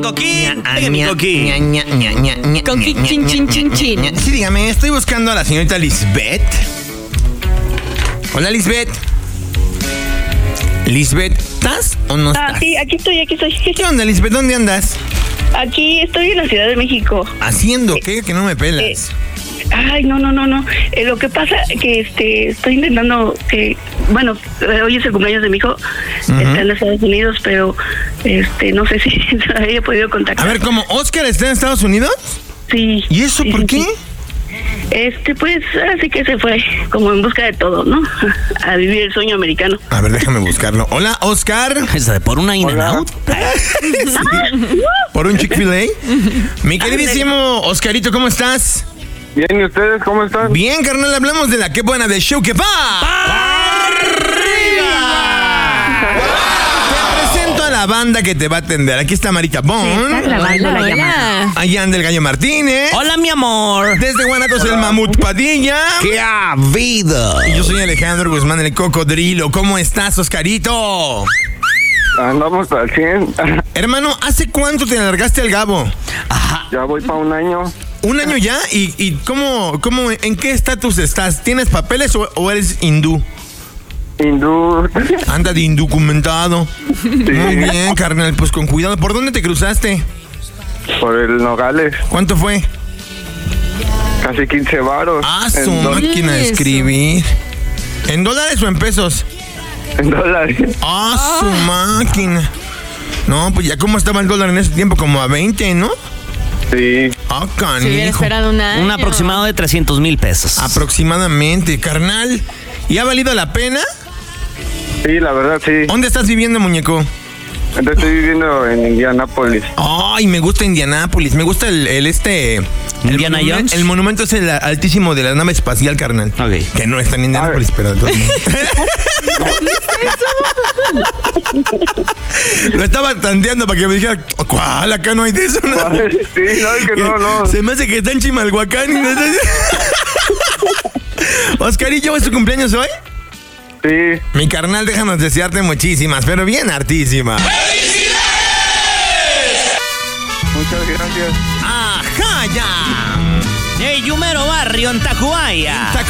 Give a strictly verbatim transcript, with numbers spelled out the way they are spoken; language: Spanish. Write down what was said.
coquín. Pégame mi coquín. Coquín, chin, chin, chin, chin. Sí, dígame, estoy buscando a la señorita Lisbeth. Hola, Lisbeth. Lisbeth, ¿estás o no estás? Ah, sí, aquí estoy, aquí estoy. ¿Qué onda, Lisbeth? ¿Dónde andas? Aquí estoy en la Ciudad de México. ¿Haciendo qué? Que no me pelas. Eh, ay, no, no, no, no. Eh, lo que pasa que este estoy intentando que, bueno, eh, hoy es el cumpleaños de mi hijo, uh-huh. Está en Estados Unidos, pero este no sé si haya podido contactar. A ver, ¿cómo? ¿Oscar está en Estados Unidos? Sí. ¿Y eso sí, por sí, qué? Sí. Este, pues, así que se fue como en busca de todo, ¿no? A vivir el sueño americano. A ver, déjame buscarlo. Hola, Oscar. ¿Por una In-N-Out? Sí. ¿Por un Chick-fil-A? Mi queridísimo Oscarito, ¿cómo estás? Bien, ¿y ustedes cómo están? Bien, carnal, hablamos de la Qué Buena de Show que va. La banda que te va a atender. Aquí está Marita Bon. Hola, hola. Allá anda el Gallo Martínez. Hola, mi amor. Desde Guanatos el Mamut Padilla. ¡Qué vida! Y yo soy Alejandro Guzmán, el Cocodrilo. ¿Cómo estás, Oscarito? Andamos al cien. Hermano, ¿hace cuánto te alargaste al Gabo? Ajá. Ya voy para un año. ¿Un año ya? ¿Y, y cómo, cómo, en qué estatus estás? ¿Tienes papeles o, o eres hindú? Hindú. Anda de indocumentado. Sí. Muy bien, carnal, pues con cuidado. ¿Por dónde te cruzaste? Por el Nogales. ¿Cuánto fue? Casi quince varos. Ah, su máquina de escribir. ¿En dólares o en pesos? En dólares. Ah, su máquina. No, pues ya cómo estaba el dólar en ese tiempo, como a veinte, ¿no? Sí. Ah, canijo. Si hubiera esperado un año. Un aproximado de trescientos mil pesos. Aproximadamente, carnal. ¿Y ha valido la pena? Sí, la verdad, sí. ¿Dónde estás viviendo, muñeco? Entonces estoy viviendo en Indianápolis. Ay, me gusta Indianápolis. Me gusta el, el este... ¿Indiana el Jones? El monumento es el altísimo de la nave espacial, carnal. Ok. Que no está en Indianápolis, pero... Lo estaba tanteando para que me dijera, ¿cuál? Acá no hay de eso, ¿no? Sí, no, es que no, no. Se me hace que está en Chimalhuacán. Y no está... Oscarillo, ¿es tu cumpleaños hoy? Sí. Mi carnal, déjanos desearte muchísimas, pero bien hartísimas. ¡Felicidades! Muchas gracias. ¡Ajá, ya! ¡Ey, Yumero Barrio en Tacubaya!